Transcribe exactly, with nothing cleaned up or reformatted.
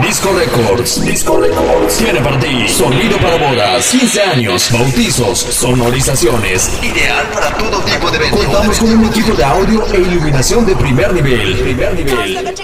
Disco Records. Disco Records. Tiene para ti sonido para bodas, quince años, bautizos, sonorizaciones. Ideal para todo tipo de eventos. Contamos con un equipo de audio e iluminación de primer nivel. Primer nivel.